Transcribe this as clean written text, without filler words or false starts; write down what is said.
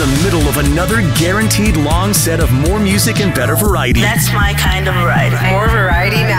middle of another guaranteed long set of more music and better variety. That's my kind of variety. More variety now.